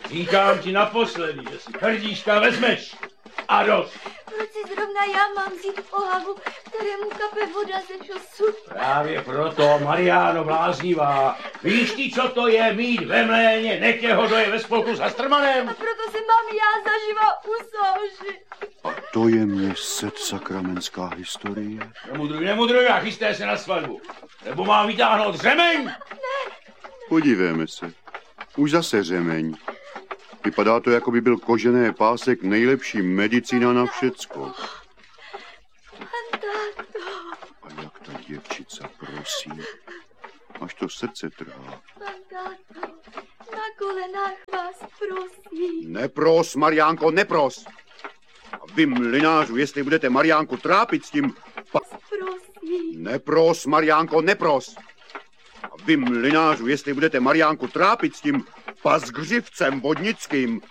Říkám ti naposledy, že si hrdíška vezmeš. A dost. Proč si zrovna já mám vzít ohavu, kterému kape voda ze šosu? Právě proto, Mariáno bláznivá. Víš ty, co to je mít ve mléně netěhodoje ve spolku s Hastrmanem? A proto se mám já zaživa usoužit. A to je mě sakramentská historie. Nemudruj a chysté se na svatbu. Nebo mám vytáhnout řemeň? Ne. Podívejme se. Už zase řemeň. Vypadá to, jako by byl kožený pásek nejlepší medicína na všecko. Táto. A jak ta děvčica prosí. Až to srdce trhá. Táto, na kolenách vás prosím. Nepros, Mariánko, nepros. A vy, mlynářu, jestli budete Mariánku trápit s tím... Prosím. Nepros, Mariánko, nepros. A vy, mlynářu, jestli budete Mariánku trápit s tím pasgřivcem vodnickým,